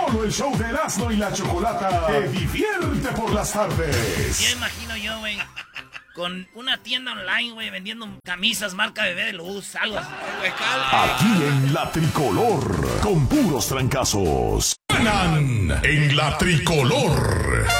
Solo el show de Erasmo y la Chocolata te divierte por las tardes. Ya imagino yo, güey, con una tienda online, güey, vendiendo camisas marca Bebé de Luz, algo así. Aquí en La Tricolor, con puros trancazos. Ganan en La Tricolor.